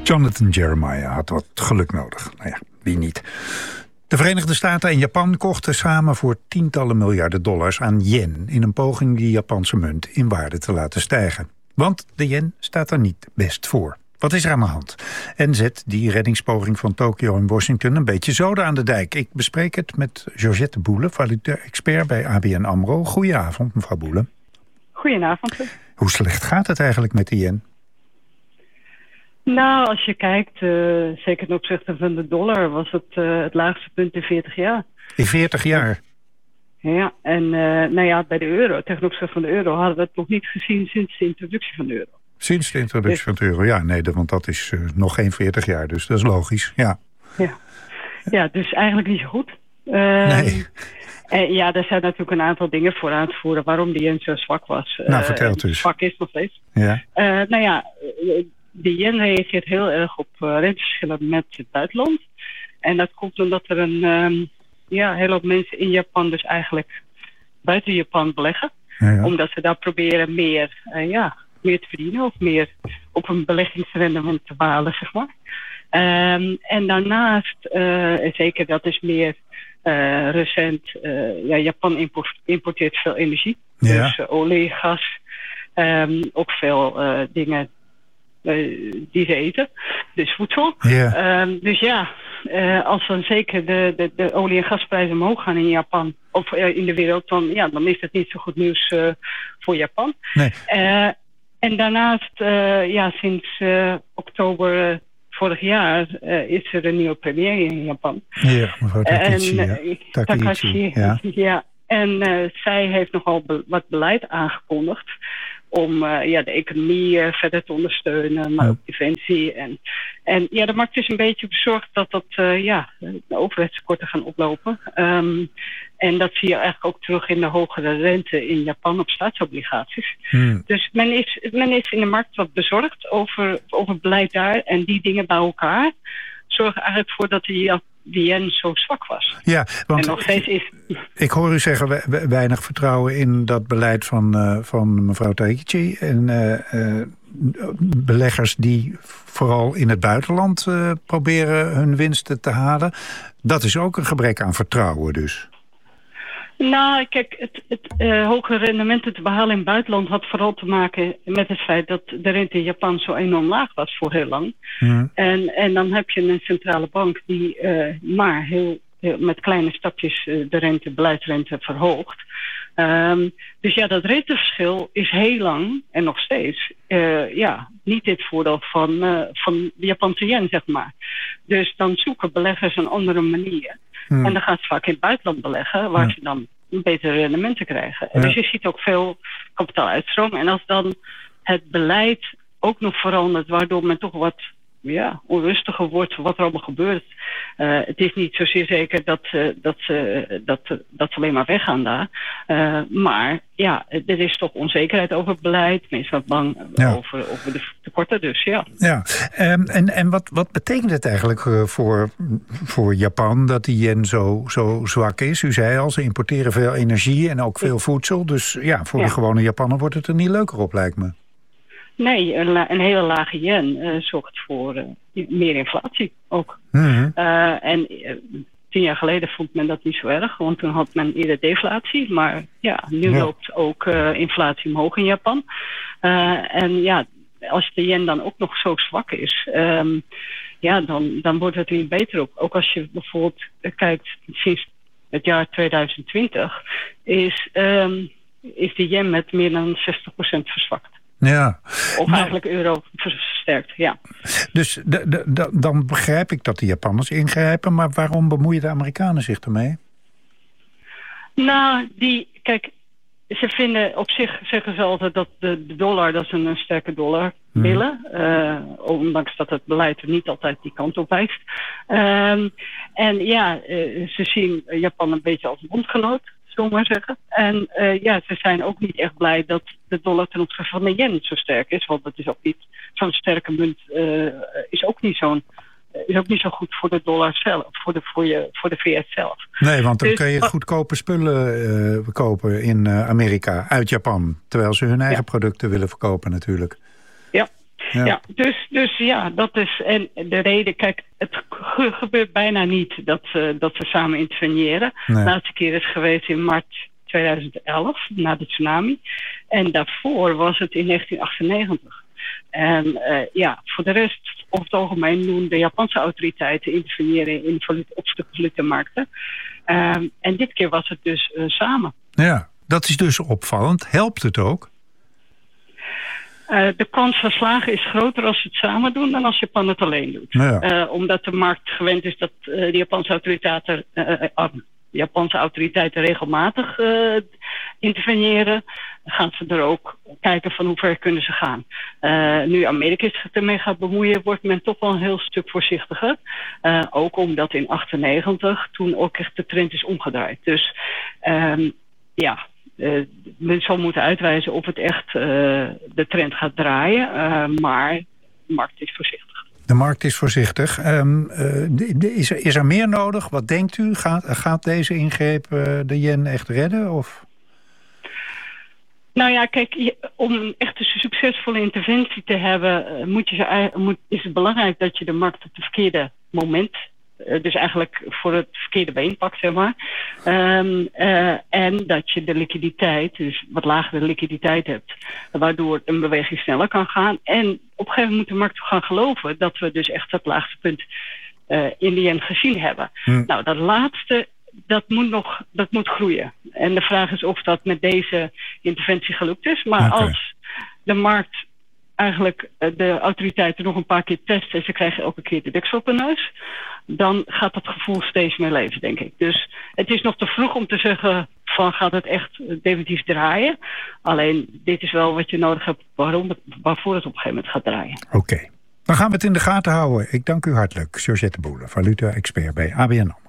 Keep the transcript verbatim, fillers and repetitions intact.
Jonathan Jeremiah had wat geluk nodig. Nou ja, wie niet. De Verenigde Staten en Japan kochten samen voor tientallen miljarden dollars aan yen in een poging die Japanse munt in waarde te laten stijgen. Want de yen staat er niet best voor. Wat is er aan de hand? En zet die reddingspoging van Tokio en Washington een beetje zoden aan de dijk? Ik bespreek het met Georgette Boele, valutair-expert bij A B N AMRO. Goedenavond, mevrouw Boele. Goedenavond. Hoe slecht gaat het eigenlijk met de yen? Nou, als je kijkt, uh, zeker ten opzichte van de dollar, was het uh, het laagste punt in veertig jaar. In veertig jaar? Ja, en uh, nou ja, bij de euro, ten opzichte van de euro, hadden we het nog niet gezien sinds de introductie van de euro. Sinds de introductie dus, van de euro, ja, nee, want dat is uh, nog geen veertig jaar, dus dat is logisch, ja. Ja, ja dus eigenlijk niet zo goed. Uh, nee. En ja, er zijn natuurlijk een aantal dingen voor aan te voeren waarom de yen zo zwak was. Nou, uh, vertel dus. Zwak is nog steeds. Ja. Uh, nou ja, de yen reageert heel erg op uh, renteverschillen met het buitenland. En dat komt omdat er een um, ja, hele hoop mensen in Japan dus eigenlijk buiten Japan beleggen. Ja, ja. Omdat ze daar proberen meer, uh, ja, meer te verdienen of meer op een beleggingsrendement te behalen, zeg maar. Um, en daarnaast, uh, zeker dat is meer uh, recent, uh, ja, Japan import, importeert veel energie. Ja. Dus uh, olie, gas, um, ook veel uh, dingen uh, die ze eten. Dus voedsel. Ja. Um, dus ja, uh, als dan zeker de, de, de olie- en gasprijzen omhoog gaan in Japan, of uh, in de wereld, dan, ja, dan is dat niet zo goed nieuws uh, voor Japan. Nee. Uh, en daarnaast, uh, ja, sinds uh, oktober uh, vorig jaar uh, is er een nieuwe premier in Japan. Ja, mevrouw Takaichi. En, ja. uh, Takaichi, ja. ja. En uh, zij heeft nogal be- wat beleid aangekondigd om uh, ja, de economie uh, verder te ondersteunen, maar ja. ook defensie. En, en ja, de markt is een beetje bezorgd dat dat, uh, ja, de overheidstekorten gaan oplopen. Um, en dat zie je eigenlijk ook terug in de hogere rente in Japan op staatsobligaties. Hmm. Dus men is, men is in de markt wat bezorgd over, over het beleid daar. En die dingen bij elkaar zorgen eigenlijk voor dat de, de yen zo zwak was. Ja, want en nog steeds is... ik hoor u zeggen we, we, weinig vertrouwen in dat beleid van, uh, van mevrouw Takaichi. En uh, uh, beleggers die vooral in het buitenland uh, proberen hun winsten te halen. Dat is ook een gebrek aan vertrouwen dus. Nou, kijk, het, het uh, hoge rendementen te behalen in het buitenland had vooral te maken met het feit dat de rente in Japan zo enorm laag was voor heel lang. Hmm. En, en dan heb je een centrale bank die uh, maar heel, heel met kleine stapjes uh, de rente, beleidsrente verhoogt. Um, dus ja, dat renteverschil is heel lang en nog steeds uh, ja, niet dit voordeel van, uh, van de Japanse yen, zeg maar. Dus dan zoeken beleggers een andere manier. Hmm. En dan gaan ze vaak in het buitenland beleggen, waar ja. ze dan betere rendementen krijgen. Ja. Dus je ziet ook veel kapitaaluitstroom. En als dan het beleid ook nog verandert, waardoor men toch wat ja, onrustiger wordt wat er allemaal gebeurt. Uh, het is niet zozeer zeker dat, uh, dat, uh, dat, uh, dat ze alleen maar weggaan daar. Uh, maar ja, er is toch onzekerheid over het beleid. Mensen zijn bang ja. over, over de tekorten, dus ja. Ja, um, en, en wat, wat betekent het eigenlijk uh, voor, voor Japan dat die yen zo, zo zwak is? U zei al, ze importeren veel energie en ook veel voedsel. Dus ja, voor ja. de gewone Japaner wordt het er niet leuker op, lijkt me. Nee, een, la- een hele lage yen uh, zorgt voor uh, meer inflatie ook. Mm-hmm. Uh, en uh, tien jaar geleden vond men dat niet zo erg, want toen had men eerder deflatie. Maar ja, nu ja. loopt ook uh, inflatie omhoog in Japan. Uh, en ja, als de yen dan ook nog zo zwak is, um, ja, dan, dan wordt het er niet beter op. Ook als je bijvoorbeeld uh, kijkt, sinds het jaar tweeduizend twintig is, um, is de yen met meer dan zestig procent verzwakt. Ja. Of nou, eigenlijk euro versterkt, ja. Dus de, de, de, dan begrijp ik dat de Japanners ingrijpen, maar waarom bemoeien de Amerikanen zich ermee? Nou, die, kijk, ze vinden op zich, zeggen ze altijd dat de, de dollar, dat is een, een sterke dollar willen. Hmm. Uh, ondanks dat het beleid er niet altijd die kant op wijst. Um, en ja, uh, ze zien Japan een beetje als bondgenoot. Zullen we maar zeggen. En uh, ja, ze zijn ook niet echt blij dat de dollar ten opzichte van de yen zo sterk is. Want dat is ook niet zo'n sterke munt. Uh, is ook niet zo'n uh, is ook niet zo goed voor de dollar zelf, voor de, voor je, voor de V S zelf. Nee, want dan dus, kun je goedkope spullen uh, kopen in uh, Amerika uit Japan, terwijl ze hun eigen ja. producten willen verkopen natuurlijk. Ja. Ja, ja dus, dus ja, dat is en de reden. Kijk, het ge- gebeurt bijna niet dat, uh, dat ze samen interveneren. Nee. De laatste keer is geweest in maart tweeduizend elf, na de tsunami. En daarvoor was het in negentien achtennegentig. En uh, ja, voor de rest, over het algemeen doen de Japanse autoriteiten interveneren in valuta, op de valutamarkten. Um, en dit keer was het dus uh, samen. Ja, dat is dus opvallend. Helpt het ook? Uh, de kans van slagen is groter als ze het samen doen dan als Japan het alleen doet. Ja. Uh, omdat de markt gewend is dat uh, de Japanse autoriteiten, uh, uh, de Japanse autoriteiten regelmatig uh, interveneren, gaan ze er ook kijken van hoe ver kunnen ze gaan. Uh, nu Amerika zich ermee gaat bemoeien, wordt men toch wel een heel stuk voorzichtiger. Uh, ook omdat in achtennegentig toen ook echt de trend is omgedraaid. Dus um, ja... Uh, men zal moeten uitwijzen of het echt uh, de trend gaat draaien. Uh, maar de markt is voorzichtig. De markt is voorzichtig. Um, uh, de, de, is, er, is er meer nodig? Wat denkt u? Gaat, gaat deze ingreep uh, de yen echt redden? Of? Nou ja, kijk, je, om een echt een succesvolle interventie te hebben, uh, moet je ze, moet, is het belangrijk dat je de markt op het verkeerde moment, dus eigenlijk voor het verkeerde been pakt, zeg maar. Um, uh, en dat je de liquiditeit, dus wat lagere liquiditeit hebt, waardoor een beweging sneller kan gaan. En op een gegeven moment moet de markt gaan geloven dat we dus echt het laagste punt uh, in de yen gezien hebben. Hm. Nou, dat laatste, dat moet nog, dat moet groeien. En de vraag is of dat met deze interventie gelukt is. Maar okay. Als de markt eigenlijk de autoriteiten nog een paar keer testen en ze krijgen elke keer de deksel op hun neus, dan gaat dat gevoel steeds meer leven, denk ik. Dus het is nog te vroeg om te zeggen van gaat het echt definitief draaien. Alleen dit is wel wat je nodig hebt waarom het, waarvoor het op een gegeven moment gaat draaien. Oké, okay. Dan gaan we het in de gaten houden. Ik dank u hartelijk, Georgette Boele, valuta-expert bij A B N AMRO.